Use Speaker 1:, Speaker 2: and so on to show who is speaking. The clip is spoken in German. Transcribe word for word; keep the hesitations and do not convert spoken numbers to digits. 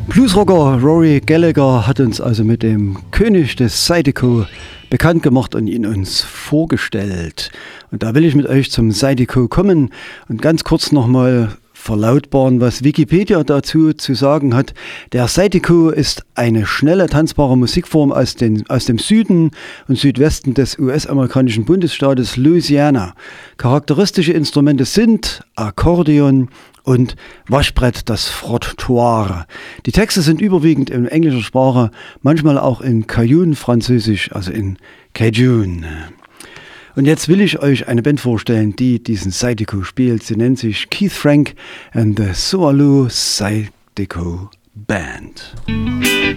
Speaker 1: Bluesrocker Rory Gallagher hat uns also mit dem König des Zydeco bekannt gemacht und ihn uns vorgestellt. Und da will ich mit euch zum Zydeco kommen und ganz kurz nochmal verlautbaren, was Wikipedia dazu zu sagen hat. Der Zydeco ist eine schnelle, tanzbare Musikform aus, den, aus dem Süden und Südwesten des U S-amerikanischen Bundesstaates Louisiana. Charakteristische Instrumente sind Akkordeon und Waschbrett, das Frottoir. Die Texte sind überwiegend in englischer Sprache, manchmal auch in Cajun, Französisch, also in Cajun. Und jetzt will ich euch eine Band vorstellen, die diesen Zydeco spielt. Sie nennt sich Keith Frank and the Soalu Zydeco Band.